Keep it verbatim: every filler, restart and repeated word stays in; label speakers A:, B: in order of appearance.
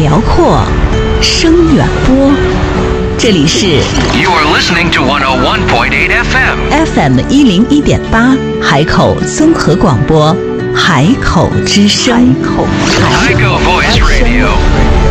A: 辽阔，声远播。这里是
B: You are listening to one oh one point eight F M
A: F M 一零一点八海口综合广播，海口之声。海口之声。
B: Haikou Voice Radio。